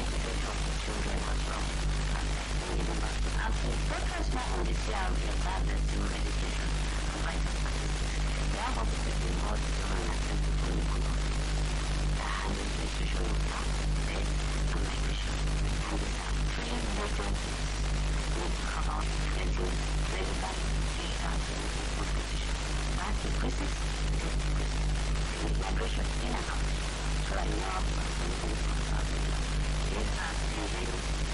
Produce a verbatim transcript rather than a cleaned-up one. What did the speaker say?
situation for children as well. And to focus more on the C R V of that nursing medication and vital statistics, we have also taken more detailed and accessible information that handles nutrition of health, bed, and migration. And these are three major things we about getting medical data for physicians. That's the basics, the basics, the migration in and out. So I know something from South Africa. These are the